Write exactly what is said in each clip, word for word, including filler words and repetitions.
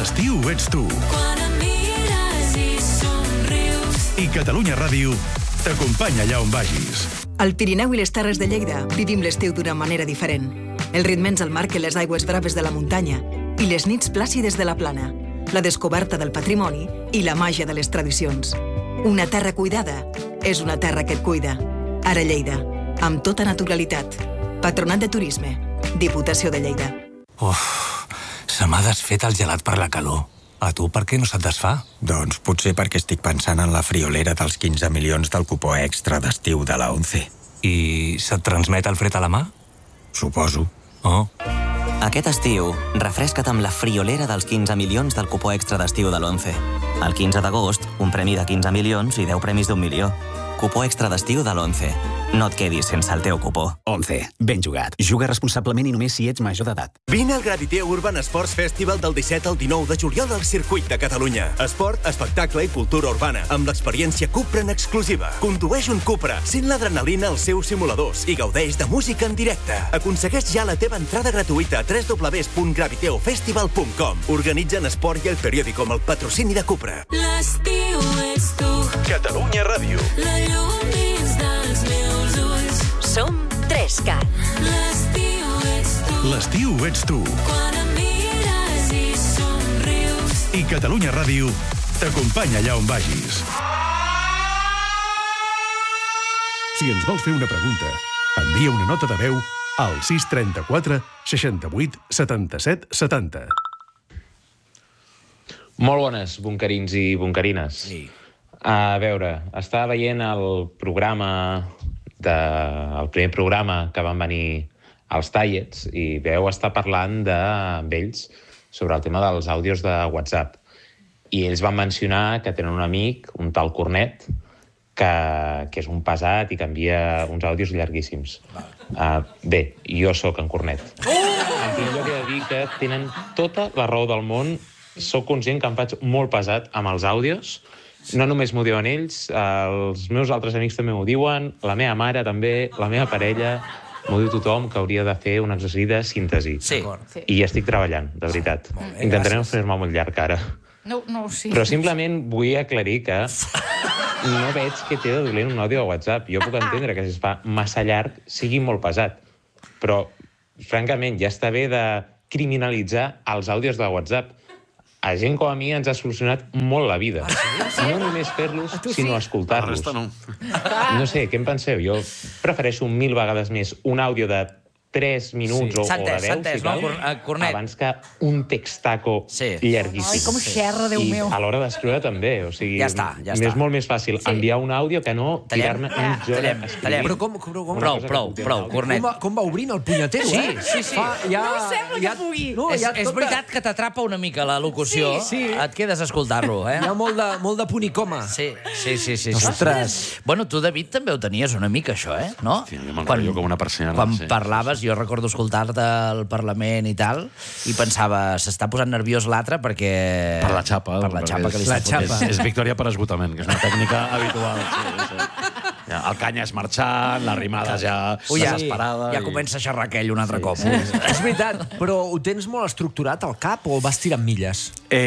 L'estiu ets tu. Quan em mires i somrius. I Catalunya Ràdio t'acompanya allà on vagis. Al Pirineu i les Terres de Lleida vivim l'estiu d'una manera diferent. Els ritmes al mar que les aigües braves de la muntanya i les nits plàcides de la plana, la descoberta del patrimoni i la màgia de les tradicions. Una terra cuidada és una terra que et cuida. Ara Lleida, amb tota naturalitat. Patronat de Turisme, Diputació de Lleida. Uf, se m'ha desfet el gelat per la calor. A tu per què no se't desfà? Doncs potser perquè estic pensant en la friolera dels quinze milions del cupó extra d'estiu de la ONCE. I se't transmet el fred a la mà? Suposo. Oh. Aquest estiu, refresca't amb la friolera dels quinze milions del cupó extra d'estiu de l'ONCE. El quinze d'agost, un premi de quinze milions i deu premis d'un milió. Cupó extra d'estiu de l'ONCE. No et quedis sense el teu cupó. ONCE. Ben jugat. Juga responsablement i només si ets major d'edat. Vine al Graviteo Urban Sports Festival del disset al dinou de juliol al Circuit de Catalunya. Esport, espectacle i cultura urbana, amb l'experiència Cupra en exclusiva. Condueix un Cupra, sent l'adrenalina als seus simuladors i gaudeix de música en directe. Aconsegueix ja la teva entrada gratuïta a w w w punt graviteo festival punt com. Organitzen Esport i El Periódico amb el patrocini de Cupra. L'estiu ets tu. Catalunya Ràdio. La llum dins dels meus ulls. Som tres-cat. L'estiu ets tu. L'estiu ets tu. Quan em mires i somrius. I Catalunya Ràdio t'acompanya allà on vagis. Si ens vols fer una pregunta, envia una nota de veu al sis trenta-quatre seixanta-vuit setanta-set setanta. Molt bones, bunkerins i bunkerines. Sí. A veure, estava veient el programa, de, el primer programa que van venir als Tallets i veu estar parlant de, amb ells sobre el tema dels àudios de WhatsApp. I ells van mencionar que tenen un amic, un tal Cornet, que, que és un pesat i que envia uns àudios llarguíssims. Uh, bé, jo sóc en Cornet. Oh! En primer lloc he de dir que tenen tota la raó del món. Soc conscient que em faig molt pesat amb els àudios. No només m'ho diuen ells, els meus altres amics també m'ho diuen, la meva mare també, la meva parella, m'ho diu tothom que hauria de fer un exercici de síntesi. Sí. I hi estic treballant, de veritat. Bé, intentaré no fer-me molt llarg ara. No, no, sí. Però simplement vull aclarir que no veig què té de dolent un àudio de WhatsApp. Jo puc entendre que si es fa massa llarg sigui molt pesat. Però, francament, ja està bé de criminalitzar els àudios de WhatsApp. A gent com a mi ens ha solucionat molt la vida. No només fer-los, sinó escoltar-los. No. No sé, què en penseu? Jo prefereixo mil vegades més un àudio de tres minuts o, o de deu, si cal, abans que un textaco llarguíssim. Ai, com xerra, Déu meu. I a l'hora d'escriure també. O sigui, Ja està, ja està. És molt més fàcil enviar un àudio que no tirar-me mitja hora escrivint. Però com, però com, Prou, prou, prou, Cornet. Com va, com va obrint el punyetero, Sí, eh? sí, sí. Fa, ja, No sembla ja, que pugui. No, és, ja és tot veritat que t'atrapa una mica la locució. Sí, sí. Et quedes a escoltar-lo, eh? Hi ha molt de, molt de punt i coma. Sí, sí, sí. sí, sí. Ostres. Bueno, tu, David, també ho tenies una mica, això, eh? No? Sí, jo m'enrotllo com una persiana. Quan sí, parlaves, jo recordo escoltar-te al Parlament i tal, i pensava, s'està posant nerviós l'altre perquè... Per la xapa. Per la xapa que li la està xapa. És, és victòria per esgotament, que és una tècnica habitual. Sí, sí. Ja, el canya és marxant, les rimades ja Ui, ja, desesperada. ja comença a xerrar aquell un altre Sí, cop. sí, sí. És veritat, però ho tens molt estructurat al cap o vas tirant milles?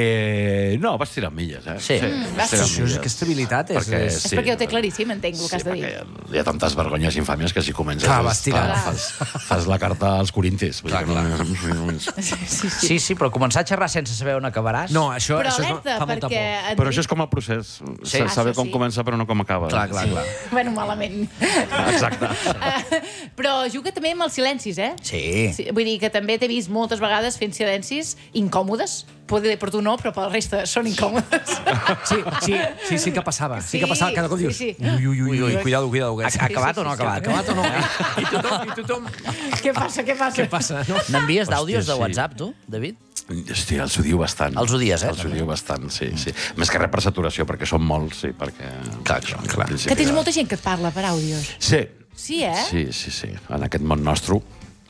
Eh, no, vas tirant milles, eh? Sí. vas tirant Això és, aquesta habilitat és... Perquè, és... És perquè ho té claríssim, entenc el que has de dir. Hi ha tantes vergonyes i infàmies que si comences... Clar, vas tirant. Fas, fas la carta als corintis. Vull Clar, dir que clar. no- Sí, sí. Sí, sí, però començar a xerrar sense saber on acabaràs... No, això, Però això és, alerta, fa molta perquè... por. et Però dic- això és com el procés. Sí. Sí. Saber Això com sí. comença però no com acaba. Clar, clar, clar. Bueno, malament. Exacte. Uh, però juga també amb els silencis, eh? Sí. Sí, vull dir que també t'he vist moltes vegades fent silencis incòmodes. Poder per tu no, però per la resta són incòmodes. Sí, sí, sí, sí que passava. Sí, Sí, que passava. Cada cop dius... sí, sí. Ui, ui, ui, ui, cuidado, cuidado. Ha, ha acabat o no ha acabat? Acabat o no? I tothom, i tothom... Què passa, què passa? Què passa? No? N'envies d'àudios de Hòstia, sí. WhatsApp, tu, David? Hòstia, els odio bastant. Els odies, eh, Els també. odio bastant, sí, sí. Més que res per saturació, perquè són molts, sí, perquè... Clar, clar, clar. Que tens molta gent que et parla per àudios. Sí. Sí, eh? Sí, sí, sí. En aquest món nostre,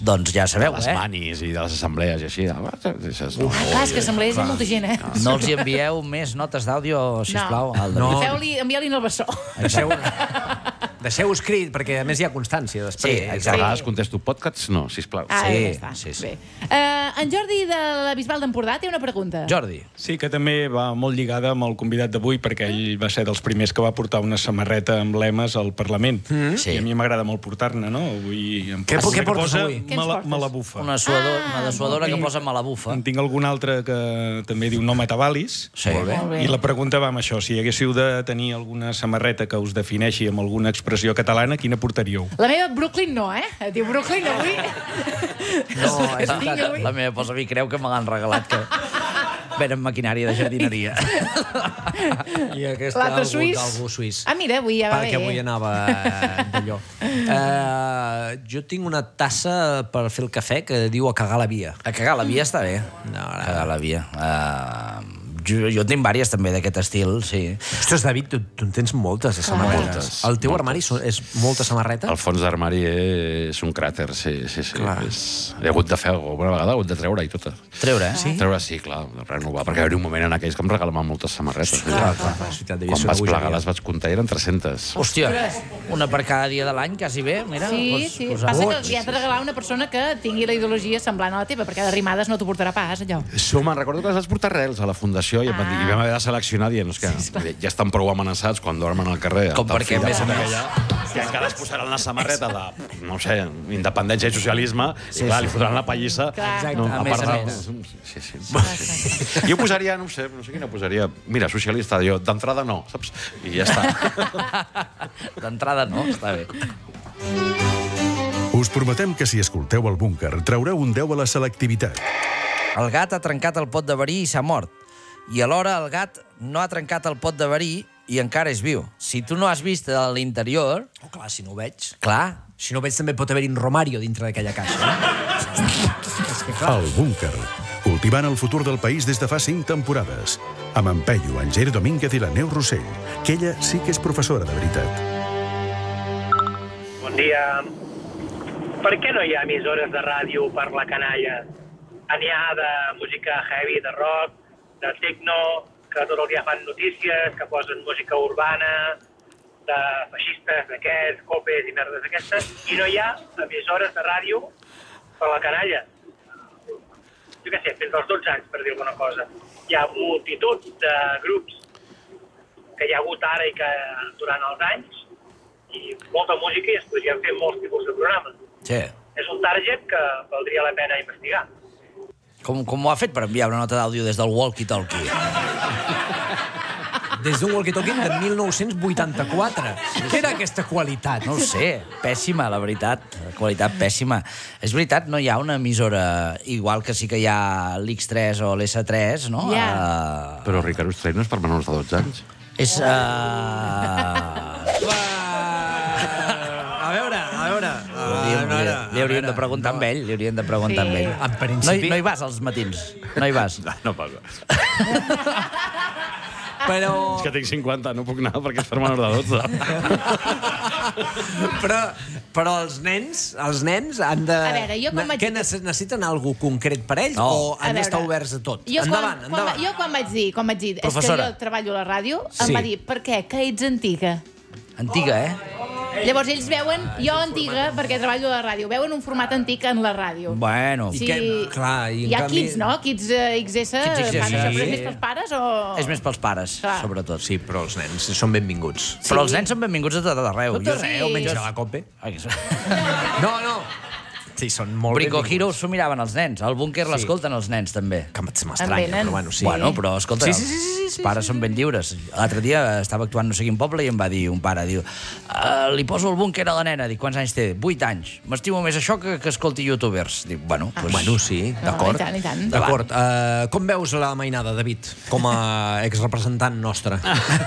doncs ja sabeu, de les eh? manis i de les assemblees i així. Ah, clar, és que assemblees hi ha molta gent, eh? No els hi envieu més notes d'àudio, sisplau. No. Al No. David. Feu-li, envieu-li el bessó. Deixeu, deixeu escrit, perquè a més hi ha constància després. Sí, exacte. A vegades contesto podcasts, no, sisplau. Ah, Sí, ja està. sí, sí. Bé. Uh, en Jordi de la Bisbal d'Empordà té una pregunta. Jordi. Sí, que també va molt lligada amb el convidat d'avui, perquè ell va ser dels primers que va portar una samarreta amb lemes al Parlament. Mm. Sí. I a mi m'agrada molt portar-ne, no? Avui em Què- poso què una que portes posa avui? Què ens Mala, portes? malabufa. Una suadora, Ah, una dessuadora que molt bé. posa malabufa. En tinc algun altre que també diu no matabalis. Sí, bé. Molt bé. I la pregunta va amb això. Si haguéssiu de tenir alguna samarreta que us defineixi amb alguna expressió catalana, quina portaríeu? La meva Brooklyn no, eh? Et diu Brooklyn avui. No, és Tinc La, avui. la meva posa mi creu que me l'han regalat que venen maquinària de jardineria. I aquesta L'altre algú, suís. d'algú suís. Ah, mira, avui ja va Perquè bé. avui anava eh, d'allò. Uh, jo tinc una tassa per fer el cafè que diu a cagar la via. A cagar la via està bé. No, A cagar la via. Uh, jo, jo en tinc vàries també d'aquest estil, sí. Ostres, David, tu, tu en tens moltes de samarretes. Moltes, El teu moltes. armari so- és molta samarreta? El fons d'armari és un cràter, sí, sí, sí. Clar. És... He hagut de fer alguna vegada, he hagut de treure i totes. Treure, eh? Sí? Treure, sí, clar, de renovar, perquè hi havia un moment en aquells que em regalaven moltes samarretes. Clar, clar, clar, és veritat, devia Quan ser una vaig plegar bogeria. les vaig comptar i eren tres-centes. Hòstia, una per cada dia de l'any, quasi bé, mira. Sí, pues, sí. Pues, Passa pues, que li has de regalar una persona que tingui la ideologia semblant a la teva, perquè de rimades no t'ho portarà pas, allò. Sí, home, recordo que les vaig portar arrels a la Fundació i, ah. i vam haver de seleccionar dient que sí, ja estan prou amenaçats quan dormen al carrer. Com perquè, a més a més. Que encara es posaran una samarreta de, no sé, independència i socialisme, Sí, i clar, sí. li fotran la pallissa. Exacte. No, A a més part a de... més. Sí, sí. sí. Jo posaria, no ho sé, no sé quina posaria. Mira, socialista, jo, d'entrada no, saps? I ja està. D'entrada no, està bé. Us prometem que si escolteu el búnquer traureu un deu a la selectivitat. El gat ha trencat el pot de verí i s'ha mort. I alhora el gat no ha trencat el pot de verí i encara és viu. Si tu no has vist a l'interior... Oh, clar, si no ho veig... Clar. Si no ho veig, també pot haver-hi un Romario dintre d'aquella caixa. Eh? És que, clar... El búnquer, cultivant el futur del país des de fa cinc temporades. Amb en Peyu, en Ger Domínguez i la Neus Rossell, que ella sí que és professora de veritat. Bon dia. Per què no hi ha emissores de ràdio per la canalla? N'hi ha de música heavy, de rock, de techno, que tot el dia fan notícies, que posen música urbana, de feixistes d'aquests, copes i merdes d'aquestes, i no hi ha emissores de ràdio per la canalla. Jo què sé, fins als dotze anys, per dir alguna cosa. Hi ha multitud de grups que hi ha hagut ara i que durant els anys, i molta música i es podrien fer molts tipus de programes. Sí. És un target que valdria la pena investigar. Com, com ho ha fet per enviar una nota d'àudio des del walkie-talkie? Des d'un walkie-talkie de mil nou-cents vuitanta-quatre. Què era aquesta qualitat? No ho sé, pèssima, la veritat. Qualitat pèssima. És veritat, no hi ha una emissora igual que sí que hi ha l'X tres o l'S tres, no? Hi ha. Uh, Però Ricard Ostrell no és per menors de dotze anys. és... Uh... A veure, a veure... Li, a veure, li hauríem de preguntar amb ell, li hauríem de preguntar Sí. amb ell. En principi- No hi, no hi vas als matins, no hi vas. No, no passa. Però... És que tinc cinquanta, no puc anar perquè és per menors de dotze. però, però els nens, els nens han de... A veure, jo quan vaig Què dir- necess- necessiten algú concret per ells No. o A han d'estar veure, oberts a tot? Jo endavant, quan, endavant. Quan, jo quan vaig dir, quan vaig dir és que Professora. jo treballo a la ràdio, Sí. em va dir, per què? Que ets antiga. Antiga, eh? Llavors ells veuen, jo antiga, perquè treballo a la ràdio, veuen un format antic en la ràdio. Bueno. I Sí, què- clar, i en hi ha canvi- Kids, no? Kids eh, X S, Kids X S, fan això, sí. però és més pels pares o... És més pels pares, Clar. sobretot. Sí, però els nens són benvinguts. Però els nens són benvinguts a tot arreu. Tot Jo, Sí. menys a la cope. Ai, que- No, no. Sí, són molt Brico benvinguts. Hero s'ho miraven els nens. Al búnquer Sí. l'escolten els nens, també. Que En m'estranya, venen. però bueno, sí. Bueno, però escolta, Sí, sí, sí, sí, els pares són ben lliures. L'altre dia estava actuant no sé quin poble i em va dir un pare, diu, uh, li poso el búnquer a la nena. Dic, quants anys té? Vuit anys. M'estimo més això que, que escolti youtubers. Dic, bueno, Ah. pues, Bueno, sí, d'acord. No, i tant, i tant. D'acord. Uh, com veus la mainada, David, com a exrepresentant nostre?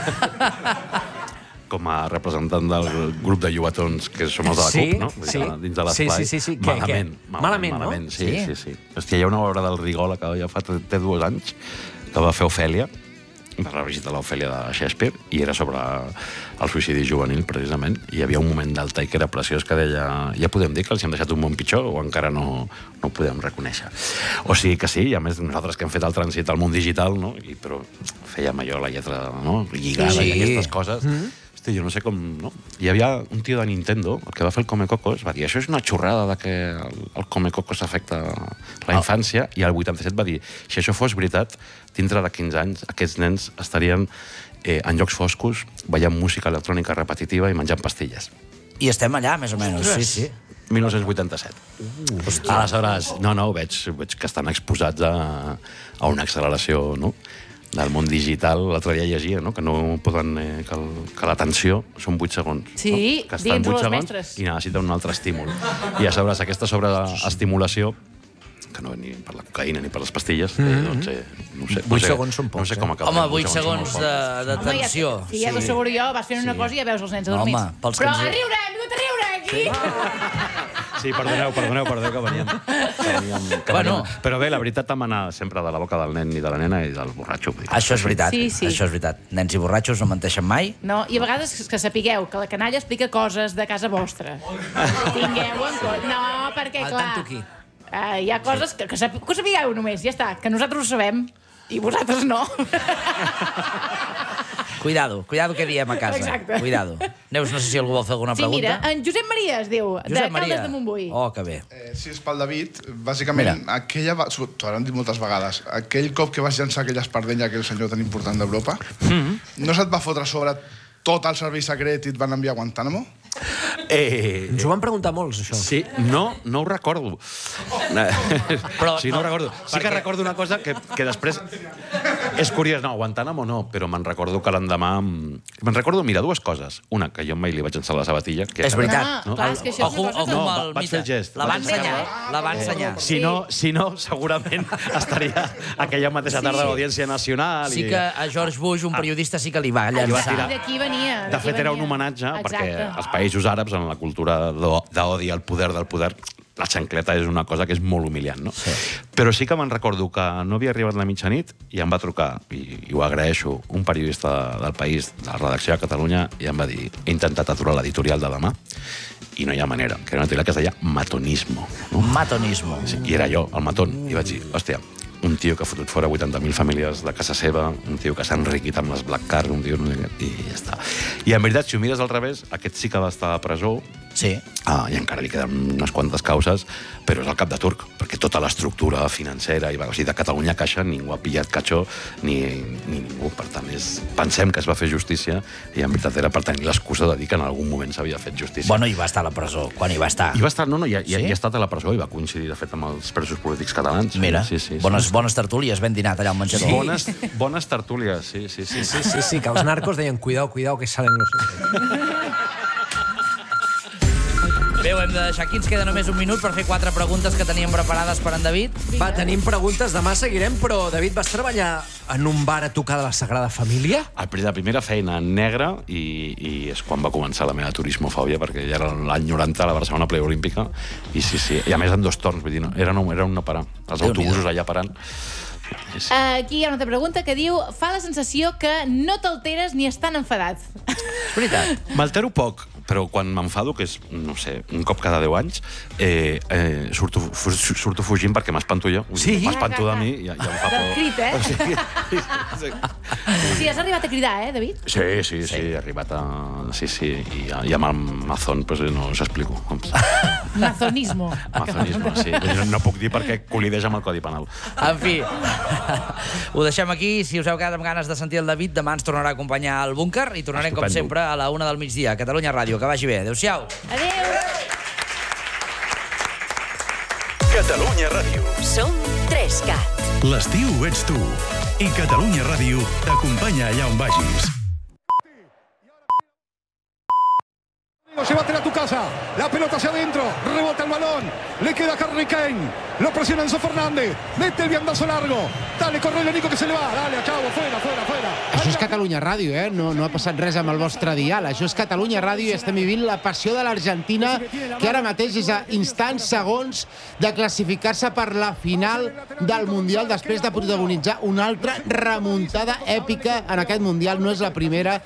Com a representant del grup de llobatons que som els de la Sí, CUP, no? sí. Dins de l'esplai. Sí, sí, sí, sí. Què, Malament, què? malament, Malament, no? malament, sí, Sí. sí, sí. Hòstia, hi ha una obra del Rigola que ja fa té dues anys, que va fer Ofèlia, va revisitar l'Ofèlia de Shakespeare, i era sobre el suïcidi juvenil, precisament, i hi havia un moment del tall que era preciós que deia, ja podem dir que els hem deixat un món pitjor o encara no, no ho podem reconèixer. O sigui que sí, i a més nosaltres que hem fet el trànsit al món digital, no? I, però fèiem allò, la lletra, no? Lligada sí. I aquestes coses. Mm-hmm. Hosti, jo no sé com... No? Hi havia un tio de Nintendo, el que va fer el Comecocos, va dir, això és una xorrada de que el, el Comecocos afecta la infància, i el vuitanta-set va dir, si això fos veritat, dintre de quinze anys, aquests nens estarien eh, en llocs foscos, veient música electrònica repetitiva i menjant pastilles. I estem allà, més o menys, sí, sí. mil nou-cents vuitanta-set. Uh, Aleshores, no, no, veig, veig que estan exposats a, a una acceleració, no?, del món digital. L'altre dia llegia, no?, que no poden... Eh, que, el, que l'atenció són vuit segons. Sí, no? Que estan vuit segons mestres. I necessiten un altre estímul. I a sobre aquesta sobreestimulació, que no ni per la cocaïna ni per les pastilles, mm -hmm. eh, doncs, eh, no sé, vuit no sé, segons són pocs. No sé com acaba. Home, vuit segons de, de tensió. Home, ja, si ja t'ho asseguro jo, vas fent una cosa i ja veus els nens adormits. Home, pels Però que ens... a riure, hem vingut a riure, aquí! Sí, perdoneu, perdoneu, perdoneu que veníem. Que veníem, que bueno. veníem. Però bé, la veritat emana sempre de la boca del nen i de la nena i del borratxo. Això és veritat, sí, sí. això és veritat. Nens i borratxos no menteixen mai. No, i a vegades que sapigueu que la canalla explica coses de casa vostra. Tingueu en compte. No, perquè, Al clar... tanto aquí. Uh, hi ha coses que, que, sap, que ho sapigueu només, ja està, que nosaltres ho sabem i vosaltres no. Cuidado, cuidado que diem a casa. Exacte. Cuidado. Neus, no sé si algú vol fer alguna sí, pregunta. Sí, mira, en Josep Maria es diu, Josep de Caldes Maria. de Montbui. Oh, que bé. Eh, sí, és pel David. Bàsicament, mira. aquella... T'ho hauran dit moltes vegades. Aquell cop que vas llançar aquella espardenya, aquell senyor tan important d'Europa, mm-hmm. no se't va fotre a sobre tot el servei secret i et van enviar a Guantánamo? Eh, Ens ho van preguntar molts, això. Sí, no, no ho recordo. Però, sí, no, no ho recordo. Sí que recordo una cosa que, que després... És curiós, no, Guantánamo no, però me'n recordo que l'endemà... Me'n recordo, mira, dues coses. Una, que jo mai li vaig llançar la sabatilla. Que és veritat. No, clar, és que això és una cosa... No, va, vaig fer el gest. La va ensenyar, la va ensenyar. Eh, si, no, si no, segurament estaria aquella mateixa tarda sí. a l'Audiència Nacional. Sí i... que a George Bush, un periodista, sí que li va llançar. D'aquí venia. De fet, era un homenatge, perquè els països àrabs, en la cultura d'odi al poder del poder, la xancleta és una cosa que és molt humiliant, no? Sí. Però sí que me'n recordo que no havia arribat la mitjanit i em va trucar, i, i ho agraeixo, un periodista del País, de la redacció de Catalunya, i em va dir, he intentat aturar l'editorial de demà i no hi ha manera, que era una editorial que es deia Matonismo. No? Matonismo. Sí, i era jo, el matón, i vaig dir, hòstia, un tio que ha fotut fora vuitanta mil famílies de casa seva, un tio que s'ha enriquit amb les Black Card, un tio... i ja està. I en veritat, si ho mires al revés, aquest sí que va estar a presó, sí. ah, i encara li queden unes quantes causes, però és el cap de turc, perquè tota l'estructura financera, i, o sigui, de Catalunya Caixa, ningú ha pillat catxó, ni, ni ningú. Per tant, és, pensem que es va fer justícia, i en veritat era per tenir l'excusa de dir que en algun moment s'havia fet justícia. Bueno, i va estar a la presó, quan hi va estar. I va estar, no, no, i, sí? i, i ha estat a la presó, i va coincidir, de fet, amb els presos polítics catalans. Mira, sí, sí, sí, bones, sí. bones tertúlies, ben dinat allà al menjador. Sí. Bones, bones tertúlies, sí, sí, sí. Sí, sí, sí, que els narcos deien, cuidao, cuidao, que salen los... Bé, ho hem de deixar aquí. Ens queda només un minut per fer quatre preguntes que teníem preparades per en David. Va, tenim preguntes. Demà seguirem, però, David, vas treballar en un bar a tocar de la Sagrada Família? La primera feina negra, i, i és quan va començar la meva turismofòbia, perquè ja era l'any noranta a la Barcelona Preolímpica, i sí, sí, i a més en dos torns, vull dir, no, era, no, era un no parar. Els autobusos allà parant. Sí. Aquí hi ha una altra pregunta que diu, fa la sensació que no t'alteres ni estan enfadat. És veritat. M'altero poc, però quan m'enfado, que és, no sé, un cop cada deu anys, eh, eh, surto, surto fugint perquè m'espanto jo. Sí? M'espanto de mi i ja, ja em fa por. Del crit, eh? O sigui, sí. Sí, has arribat a cridar, eh, David? Sí, sí, sí, he arribat a... Sí, sí, i, i amb el mazón, pues, no us explico. Mazonismo. Mazonismo, sí. No, no puc dir perquè col·lideix amb el Codi Penal. En fi, ho deixem aquí. Si us heu quedat amb ganes de sentir el David, demà ens tornarà a acompanyar al búnquer i tornarem, Estupendo. com sempre, a la una del migdia. Catalunya Ràdio. Que vagi bé. Adéu-siau. Adéu. Catalunya Ràdio. Som tres cat. L'estiu ets tu. I Catalunya Ràdio t'acompanya allà on vagis. llévatela a tu casa. La pelota hacia adentro, rebota el balón, le queda a Harry Kane, lo presiona Enzo Fernández, mete el viandazo largo, dale, corre el Nico que se le va, dale, acabo, fuera, fuera, fuera. Això és Catalunya Ràdio, eh? No, no ha passat res amb el vostre dial. Això és Catalunya Ràdio i estem vivint la passió de l'Argentina, que ara mateix és a instants, segons, de classificar-se per la final del Mundial després de protagonitzar una altra remuntada èpica en aquest Mundial. No és la primera.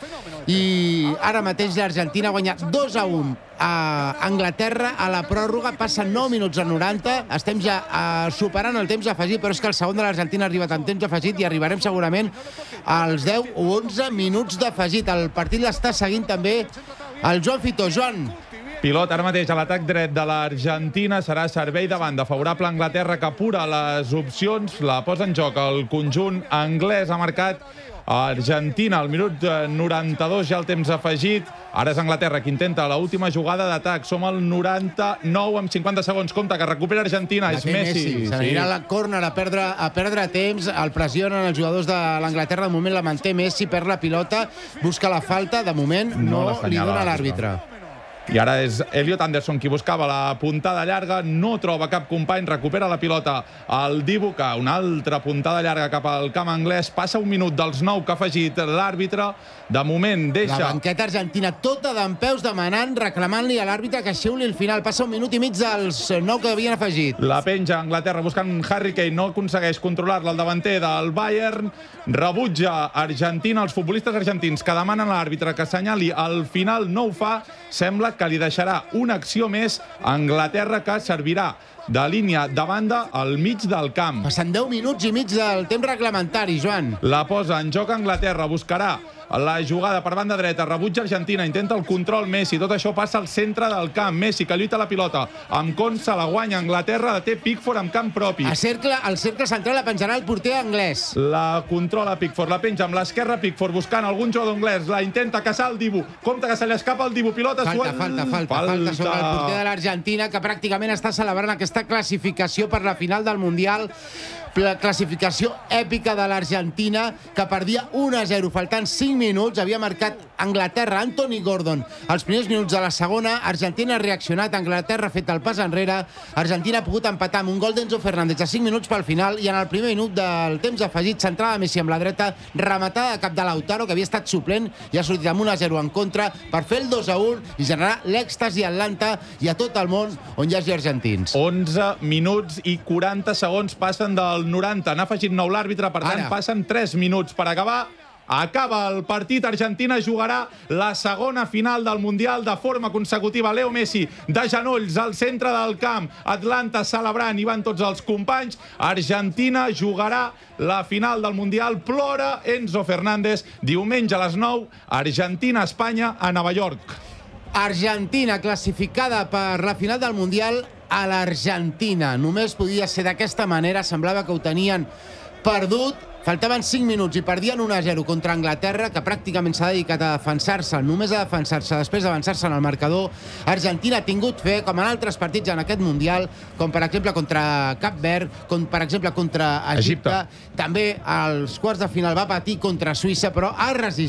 I ara mateix l'Argentina ha guanyat dos a un a Anglaterra a la pròrroga. Passen nou minuts a noranta. Estem ja uh, superant el temps afegit, però és que el segon de l'Argentina ha arribat en temps afegit i arribarem segurament als deu o onze minuts d'afegit. El partit l'està seguint també el Joan Fitó. Joan. Pilot ara mateix a l'atac dret de l'Argentina, serà servei de banda favorable a Anglaterra, que apura les opcions, la posa en joc el conjunt anglès. Ha marcat Argentina al minut noranta-dos, ja el temps afegit. Ara és Anglaterra qui intenta l'última jugada d'atac. Som al noranta-nou amb cinquanta segons. Compte que recupera Argentina, és Messi. Se n'anirà a la córner a perdre, a perdre temps. El pressionen els jugadors de l'Anglaterra. De moment la manté Messi, perd la pilota, busca la falta. De moment no, no li dona l'àrbitre. I ara és Elliot Anderson qui buscava la puntada llarga, no troba cap company, recupera la pilota al Dibu, que una altra puntada llarga cap al camp anglès. Passa un minut dels nou que ha afegit l'àrbitre. De moment deixa... La banqueta argentina tota dempeus demanant, reclamant-li a l'àrbitre que xiuli el final. Passa un minut i mig dels nou que havien afegit. La penja Anglaterra buscant Harry Kane, no aconsegueix controlar-la el davanter del Bayern. Rebutja Argentina, els futbolistes argentins que demanen a l'àrbitre que assenyali al final, no ho fa. Sembla que li deixarà una acció més a Anglaterra, que servirà de línia de banda al mig del camp. Passen deu minuts i mig del temps reglamentari, Joan. La posa en joc Anglaterra, buscarà la jugada per banda dreta, rebutja Argentina, intenta el control Messi, tot això passa al centre del camp. Messi que lluita la pilota, amb Con se la guanya Anglaterra, la té Pickford amb camp propi. A cercle, el cercle central la penjarà el porter anglès. La controla Pickford, la penja amb l'esquerra Pickford, buscant algun jugador anglès, la intenta caçar el Dibu, compte que se li escapa el Dibu, pilota falta, suel... falta, falta, falta, falta sobre el porter de l'Argentina, que pràcticament està celebrant aquesta classificació per la final del Mundial. La classificació èpica de l'Argentina, que perdia un a zero, faltant cinc minuts. Havia marcat Anglaterra, Anthony Gordon. Els primers minuts de la segona, Argentina ha reaccionat, Anglaterra ha fet el pas enrere, Argentina ha pogut empatar amb un gol d'Enzo Fernández a cinc minuts pel final, i en el primer minut del temps afegit, centrada Messi amb la dreta, rematada de cap de Lautaro, que havia estat suplent i ha sortit amb un a zero en contra per fer el dos a un i generar l'èxtasi a Atlanta i a tot el món on hi hagi argentins. onze minuts i quaranta segons passen del noranta. N'ha afegit nou l'àrbitre, per tant, Ara. passen tres minuts per acabar. Acaba el partit, Argentina jugarà la segona final del Mundial de forma consecutiva. Leo Messi de genolls al centre del camp, Atlanta celebrant, hi van tots els companys. Argentina jugarà la final del Mundial, plora Enzo Fernández. Diumenge a les nou, Argentina-Espanya a Nova York. Argentina classificada per la final del Mundial a l'Argentina. Només podia ser d'aquesta manera, semblava que ho tenien perdut. Faltaven cinc minuts i perdien un a zero contra Anglaterra, que pràcticament s'ha dedicat a defensar-se, només a defensar-se després d'avançar-se en el marcador. Argentina ha tingut fe, com en altres partits en aquest Mundial, com per exemple contra Cap Verd, com per exemple contra Egipte. Egipte. També als quarts de final va patir contra Suïssa, però ha resistit.